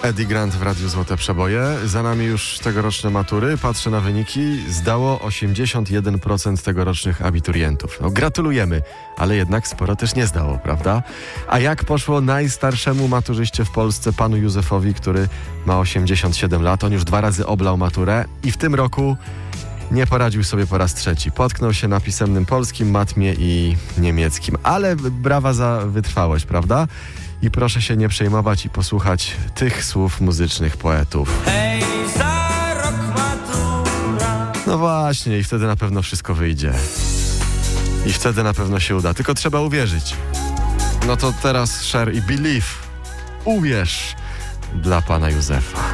Eddie Grant w Radiu Złote Przeboje. Za nami już tegoroczne matury. Patrzę na wyniki. Zdało 81% tegorocznych abiturientów. No, gratulujemy, ale jednak sporo też nie zdało, prawda? A jak poszło najstarszemu maturzyście w Polsce, panu Józefowi, który ma 87 lat. On już 2 razy oblał maturę i w tym roku nie poradził sobie po raz trzeci. Potknął się na pisemnym polskim, matmie i niemieckim. Ale brawa za wytrwałość, prawda? I proszę się nie przejmować i posłuchać tych słów muzycznych poetów. Hej, za rok matura. No właśnie, i wtedy na pewno wszystko wyjdzie. I wtedy na pewno się uda. Tylko trzeba uwierzyć. No to teraz Cher i Believe. Uwierz dla pana Józefa.